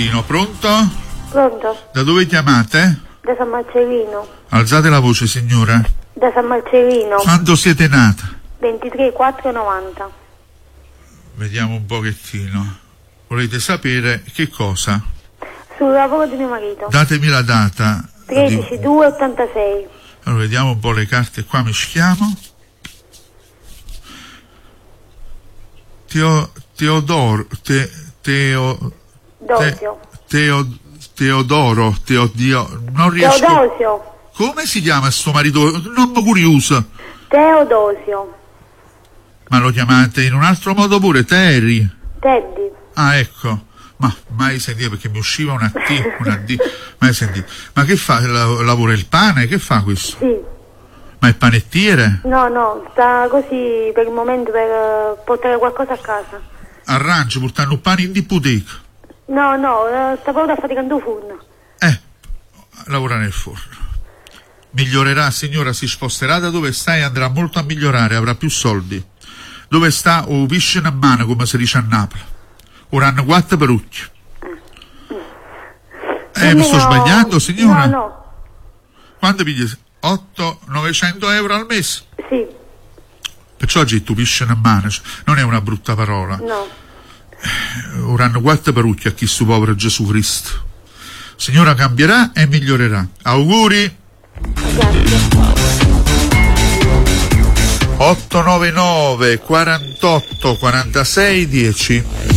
pochettino. Pronto? Pronto? Da dove chiamate? Da San Marcellino. Alzate la voce, signora. Da San Marcellino. Quando siete nata? 23/4/90. Vediamo un pochettino. Volete sapere che cosa? Sul lavoro di mio marito. Datemi la data. 13/2/86. Allora, vediamo un po' le carte qua, mischiamo. Teodoro, non riesco. Teodosio. Come si chiama sto marito? Non mi curioso. Teodosio. Ma lo chiamate in un altro modo pure? Teddy. Ah, ecco. Ma mai sentito, perché mi usciva una D, mai sentito. Ma che fa? Lavora il pane? Che fa questo? Sì. Ma è panettiere? No, sta così per il momento per portare qualcosa a casa. Arrangia, portando un pane in di boutique? No, sta proprio affaticando il forno. Lavora nel forno. Migliorerà, signora, si sposterà da dove sta e andrà molto a migliorare, avrà più soldi. Dove sta o pisce in mano, come si dice a Napoli. Ora hanno 4 perucchi. Mi sto sbagliando, signora? No. Quando pigli 800-900 euro al mese? Sì. Perciò oggi tu pisce in mano, non è una brutta parola. No. Ora hanno 4 perucchi a chi sto povero Gesù Cristo. Signora, cambierà e migliorerà. Auguri. Grazie. 899 48 46 10.